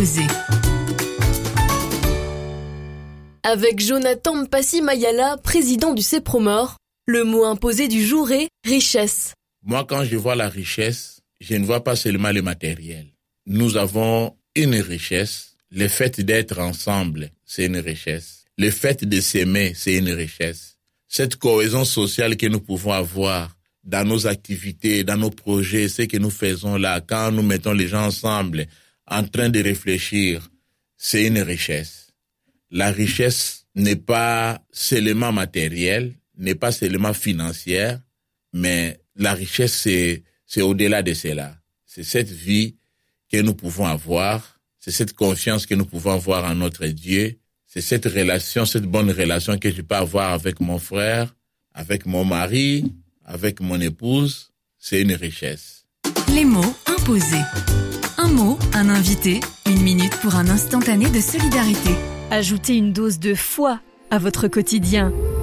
imposé. Avec Jonathan Mpassi Mayala, président du CEPROMOR, le mot imposé du jour est richesse. Moi, quand je vois la richesse, je ne vois pas seulement le matériel. Nous avons une richesse. Le fait d'être ensemble, c'est une richesse. Le fait de s'aimer, c'est une richesse. Cette cohésion sociale que nous pouvons avoir dans nos activités, dans nos projets, ce que nous faisons là, quand nous mettons les gens ensemble, en train de réfléchir, c'est une richesse. La richesse n'est pas seulement matérielle, n'est pas seulement financière, mais la richesse, c'est au-delà de cela. C'est cette vie que nous pouvons avoir, c'est cette confiance que nous pouvons avoir en notre Dieu, c'est cette relation, cette bonne relation que je peux avoir avec mon frère, avec mon mari, avec mon épouse, c'est une richesse. Les mots imposés. Un mot, un invité, 1 minute pour un instantané de solidarité. Ajoutez une dose de foi à votre quotidien.